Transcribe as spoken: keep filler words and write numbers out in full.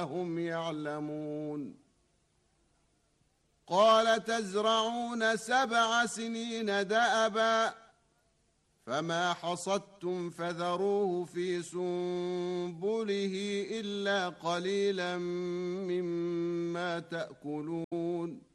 وهم يعلمون قال تزرعون سبع سنين دأبا فما حصدتم فذروه في سنبله إلا قليلا مما تأكلون